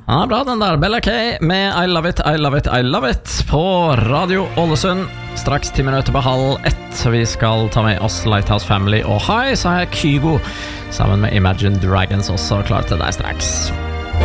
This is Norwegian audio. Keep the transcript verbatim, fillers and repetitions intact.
Ja, bra den der, Bella K med I Love It, I Love It, I Love It på Radio Ålesund. Straks ti minutter på halv ett. Vi skal ta med oss Lighthouse Family og High, så har jeg Kygo sammen med Imagine Dragons også klar til deg straks.